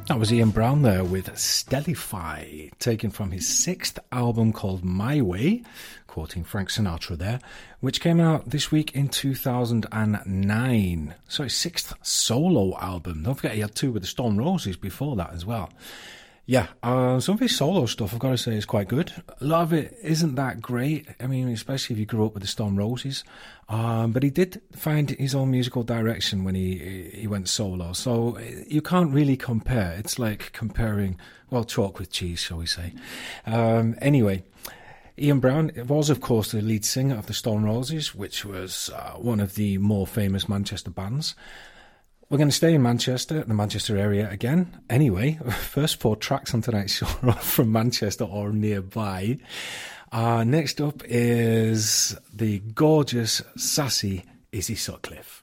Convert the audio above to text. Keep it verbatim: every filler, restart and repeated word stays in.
That was Ian Brown there with Stellify, taken from his sixth album called My Way, quoting Frank Sinatra there, which came out this week in two thousand nine. So his sixth solo album. Don't forget he had two with the Stone Roses before that as well. Yeah, uh, some of his solo stuff, I've got to say, is quite good. A lot of it isn't that great. I mean, especially if you grew up with the Stone Roses. Um, but he did find his own musical direction when he he went solo. So you can't really compare. It's like comparing, well, chalk with cheese, shall we say. Um, anyway, Ian Brown was, of course, the lead singer of the Stone Roses, which was uh, one of the more famous Manchester bands. We're going to stay in Manchester, the Manchester area again. Anyway, first four tracks on tonight's show are from Manchester or nearby. Uh, next up is the gorgeous, sassy Izzy Sutcliffe.